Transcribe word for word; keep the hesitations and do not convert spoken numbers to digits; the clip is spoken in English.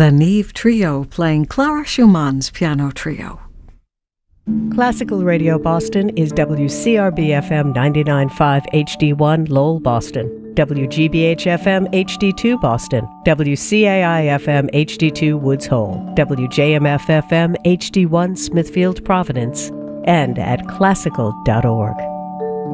The Neve Trio playing Clara Schumann's Piano Trio. Classical Radio Boston is W C R B F M ninety-nine point five H D one Lowell, Boston, W G B H F M H D two Boston, W C A I F M H D two Woods Hole, W J M F F M H D one Smithfield, Providence, and at classical dot org.